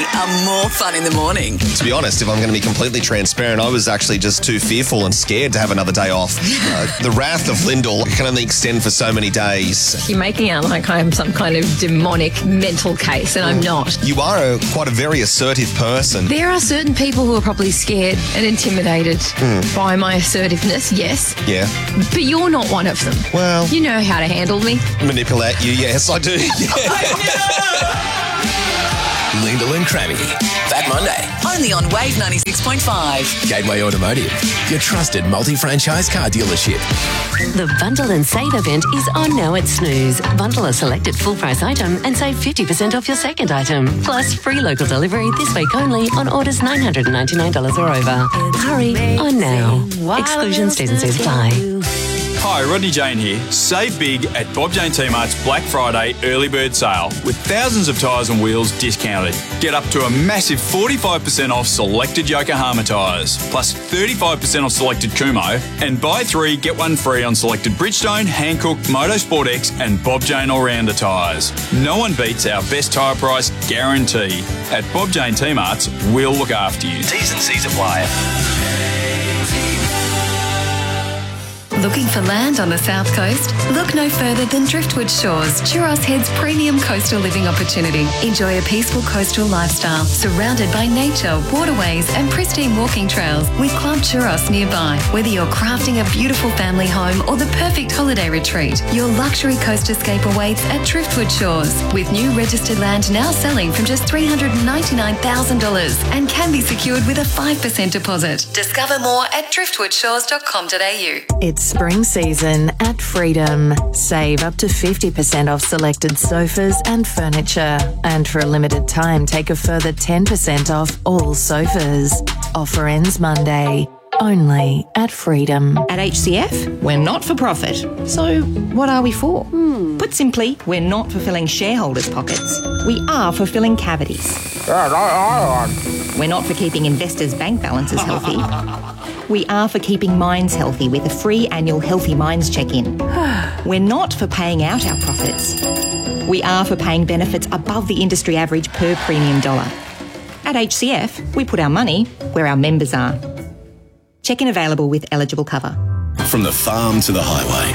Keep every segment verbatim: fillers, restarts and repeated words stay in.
are more fun in the morning. To be honest, if I'm going to be completely transparent, I was actually just too fearful and scared to have another day off. Uh, the wrath of Lyndall can only extend for so many days. You're making out like I'm some kind of demonic mental case, and I'm not. You are a, quite a very assertive person. There are certain people who are probably scared and intimidated mm. by my assertiveness, yes. Yeah. But you're not one of them. Well... You know how to handle me. Manipulate you, yes, I do. Lyndall and Crammy. That Monday. Only on Wave ninety-six point five. Gateway Automotive, your trusted multi-franchise car dealership. The Bundle and Save event is on now at Snooze. Bundle a selected full price item and save fifty percent off your second item. Plus free local delivery this week only on orders nine hundred ninety-nine dollars or over. Hurry on now. Exclusions, T's and C's apply. Hi, Rodney Jane here. Save big at Bob Jane T-Mart's Black Friday early bird sale with thousands of tyres and wheels discounted. Get up to a massive forty-five percent off selected Yokohama tyres, plus thirty-five percent off selected Kumho, and buy three, get one free on selected Bridgestone, Hankook, Motorsport X and Bob Jane All-Rounder tyres. No one beats our best tyre price guarantee. At Bob Jane T-Mart's, we'll look after you. T's and C's apply. Looking for land on the south coast? Look no further than Driftwood Shores, Churros Head's premium coastal living opportunity. Enjoy a peaceful coastal lifestyle surrounded by nature, waterways and pristine walking trails with Club Churros nearby. Whether you're crafting a beautiful family home or the perfect holiday retreat, your luxury coast escape awaits at Driftwood Shores, with new registered land now selling from just three hundred ninety-nine thousand dollars and can be secured with a five percent deposit. Discover more at driftwood shores dot com dot a u. It's spring season at Freedom. Save up to fifty percent off selected sofas and furniture. And for a limited time, take a further ten percent off all sofas. Offer ends Monday. Only at Freedom. At H C F, we're not for profit. So what are we for? Hmm. Put simply, we're not for filling shareholders' pockets. We are for filling cavities. We're not for keeping investors' bank balances healthy. We are for keeping minds healthy with a free annual Healthy Minds check-in. We're not for paying out our profits. We are for paying benefits above the industry average per premium dollar. At H C F, we put our money where our members are. Check-in available with eligible cover. From the farm to the highway.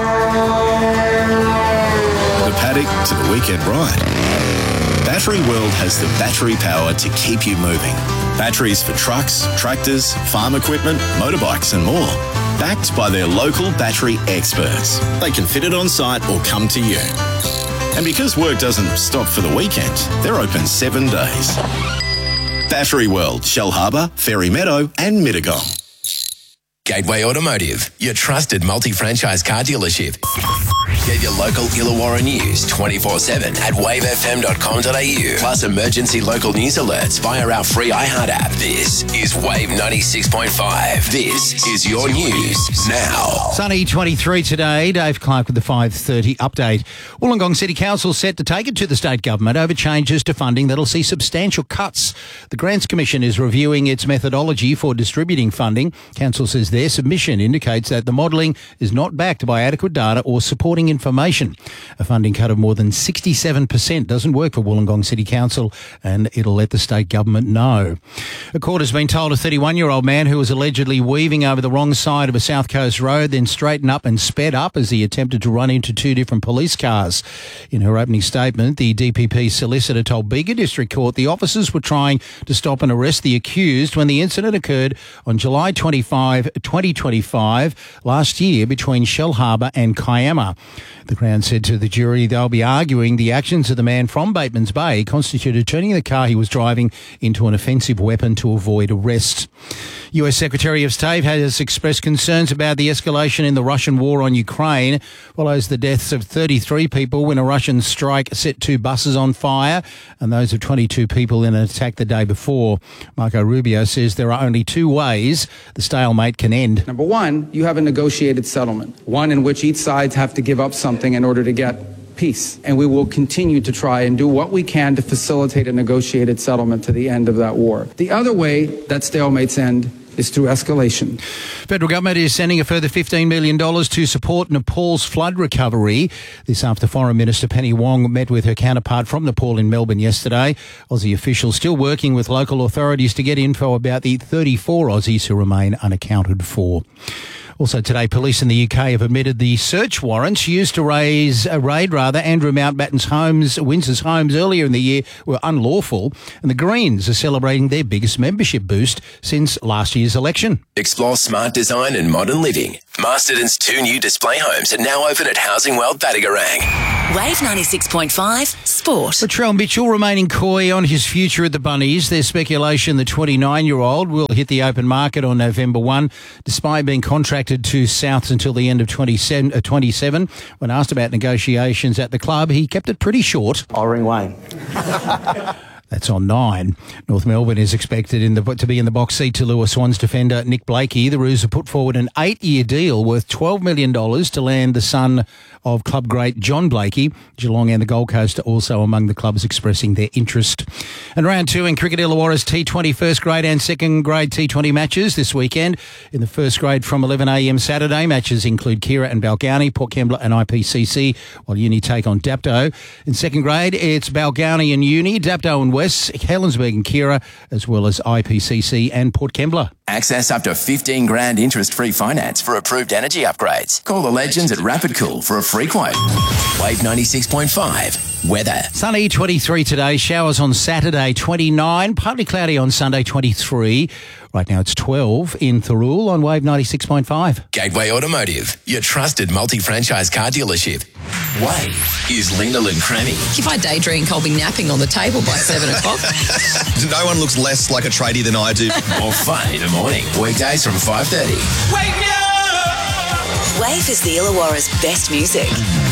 The paddock to the weekend ride. Battery World has the battery power to keep you moving. Batteries for trucks, tractors, farm equipment, motorbikes and more. Backed by their local battery experts. They can fit it on site or come to you. And because work doesn't stop for the weekend, they're open seven days. Battery World, Shell Harbour, Fairy Meadow and Mittagong. Gateway Automotive, your trusted multi-franchise car dealership. Get your local Illawarra news twenty-four seven at wave f m dot com dot a u. Plus emergency local news alerts via our free iHeart app. This is Wave ninety-six point five. This is your news now. Sunny twenty-three today. Dave Clark with the five thirty update. Wollongong City Council set to take it to the state government over changes to funding that'll see substantial cuts. The Grants Commission is reviewing its methodology for distributing funding. Council says their submission indicates that the modelling is not backed by adequate data or supporting information. A funding cut of more than sixty-seven percent doesn't work for Wollongong City Council, and it'll let the state government know. A court has been told a thirty-one-year-old man who was allegedly weaving over the wrong side of a South Coast road, then straightened up and sped up as he attempted to run into two different police cars. In her opening statement, the D P P solicitor told Bega District Court the officers were trying to stop and arrest the accused when the incident occurred on July twenty-fifth, twenty twenty-five, last year between Shell Harbour and Kiama. The Crown said to the jury they'll be arguing the actions of the man from Batemans Bay constituted turning the car he was driving into an offensive weapon to avoid arrest. U S Secretary of State has expressed concerns about the escalation in the Russian war on Ukraine. Follows the deaths of thirty-three people when a Russian strike set two buses on fire and those of twenty-two people in an attack the day before. Marco Rubio says there are only two ways the stalemate can end. Number one, you have a negotiated settlement, one in which each side have to give up something in order to get peace. And we will continue to try and do what we can to facilitate a negotiated settlement to the end of that war. The other way that stalemates end is through escalation. Federal government is sending a further fifteen million dollars to support Nepal's flood recovery. This after Foreign Minister Penny Wong met with her counterpart from Nepal in Melbourne yesterday. Aussie officials still working with local authorities to get info about the thirty-four Aussies who remain unaccounted for. Also today, police in the U K have admitted the search warrants used to raise, uh, raid rather Andrew Mountbatten's homes, Windsor's homes earlier in the year were unlawful, and the Greens are celebrating their biggest membership boost since last year's election. Explore smart design and modern living. Masterton's two new display homes are now open at Housing World Battigarang. Wave ninety-six point five Sport. Latrell Mitchell remaining coy on his future at the Bunnies. There's speculation the twenty-nine-year-old will hit the open market on November first, despite being contracted to Souths until the end of twenty-seven. When asked about negotiations at the club, he kept it pretty short. I'll ring Wayne. That's on nine. North Melbourne is expected in the, to be in the box seat to lure Swans defender Nick Blakey. The Roos have put forward an eight-year deal worth twelve million dollars to land the son of club great John Blakey. Geelong and the Gold Coast are also among the clubs expressing their interest. And round two in cricket, Illawarra's T twenty first grade and second grade T twenty matches this weekend. In the first grade from eleven a m Saturday, matches include Kira and Balgownie, Port Kembla and I P C C, while Uni take on Dapto. In second grade, it's Balgownie and Uni, Dapto and West, Helensburgh and Kira, as well as I P C C and Port Kembla. Access up to fifteen grand interest-free finance for approved energy upgrades. Call the legends at Rapid Cool for a free quote. Wave ninety-six point five. Weather. Sunny twenty-three today, showers on Saturday twenty-nine, partly cloudy on Sunday twenty-three. Right now it's twelve in Thirroul on Wave ninety-six point five. Gateway Automotive, your trusted multi-franchise car dealership. Wave is Lyndall and Crammy. If I daydream, I'll be napping on the table by seven o'clock. No one looks less like a tradie than I do. More fun in the morning. Weekdays from five thirty. Wake me up! Wave is the Illawarra's best music.